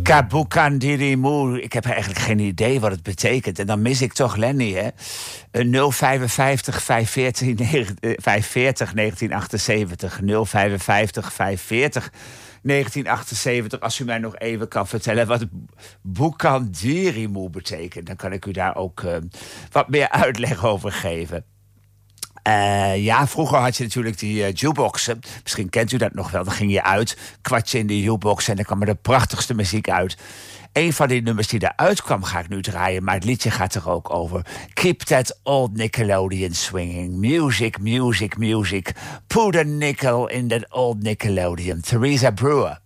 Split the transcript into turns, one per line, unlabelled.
Kabukandirimu, ik heb eigenlijk geen idee wat het betekent. En dan mis ik toch Lenny, hè? 055 540 1978. 055 540 1978. Als u mij nog even kan vertellen wat Bukandirimu betekent, dan kan ik u daar ook wat meer uitleg over geven. Ja, vroeger had je natuurlijk die jukeboxen. Misschien kent u dat nog wel. Dan ging je uit, kwartje in de jukebox en dan kwam er de prachtigste muziek uit. Een van die nummers die eruit kwam ga ik nu draaien, maar het liedje gaat er ook over. Keep that old Nickelodeon swinging. Music, music, music. Put a nickel in that old Nickelodeon. Theresa Brewer.